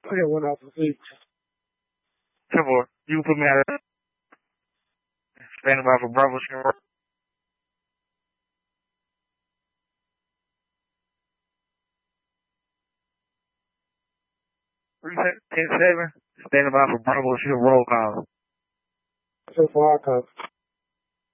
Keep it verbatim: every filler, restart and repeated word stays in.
I got one off the seat. ten four. You can put me out of standing by for Bravo Sierra. ten seven. Standing by for Bravo Sierra roll call. ten four, I come.